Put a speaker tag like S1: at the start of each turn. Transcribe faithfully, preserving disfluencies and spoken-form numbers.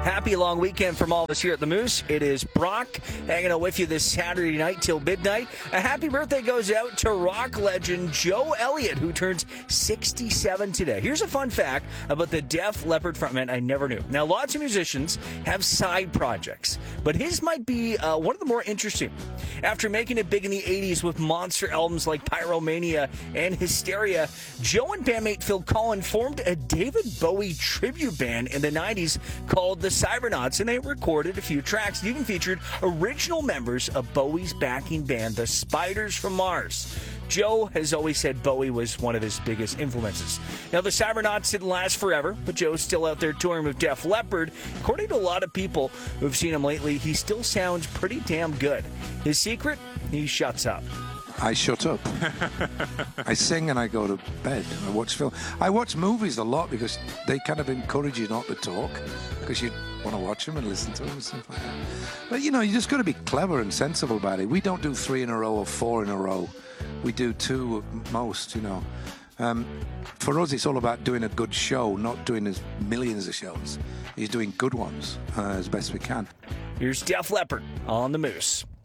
S1: Happy long weekend from all of us here at the Moose. It is Brock hanging out with you this Saturday night till midnight. A happy birthday goes out to rock legend Joe Elliott, who turns sixty-seven today. Here's a fun fact about the Def Leppard frontman I never knew. Now, lots of musicians have side projects, but his might be uh, one of the more interesting. After making it big in the eighties with monster albums like Pyromania and Hysteria, Joe and bandmate Phil Collen formed a David Bowie tribute band in the nineties called the Cybernauts, and they recorded a few tracks. It even featured original members of Bowie's backing band, the Spiders from Mars. Joe has always said Bowie was one of his biggest influences. Now, the Cybernauts didn't last forever, but Joe's still out there touring with Def Leppard. According to a lot of people who've seen him lately, he still sounds pretty damn good. His secret? He shuts up.
S2: I shut up. I sing and I go to bed. I watch film. I watch movies a lot because they kind of encourage you not to talk because you want to watch them and listen to them and stuff like that. But, you know, you just got to be clever and sensible about it. We don't do three in a row or four in a row. We do two at most, you know. Um, for us, it's all about doing a good show, not doing as millions of shows. It's doing good ones uh, as best we can.
S1: Here's Def Leppard on the Moose.